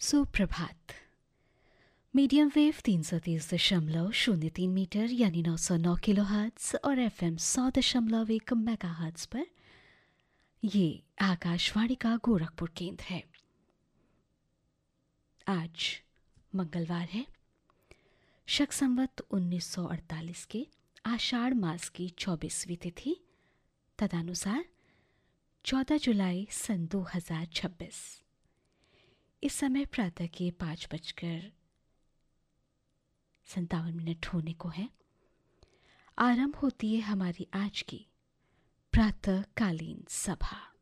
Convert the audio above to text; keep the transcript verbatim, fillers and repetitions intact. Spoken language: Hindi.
सुप्रभात। मीडियम वेव तीन सौ तीस दशमलव शून्य तीन मीटर यानी नौ सौ नौ किलो हर्ट्स और एफ एम सौ दशमलव एक मेगा हर्ट्स पर ये आकाशवाणी का गोरखपुर केंद्र है। आज मंगलवार है, शक संवत उन्नीस सौ अड़तालीस के आषाढ़ मास की चौबीसवीं तिथि तदनुसार चौदह जुलाई सन दो हजार छब्बीस। इस समय प्रातः के पाँच बजकर संतावन मिनट होने को है। आरंभ होती है हमारी आज की प्रातःकालीन सभा।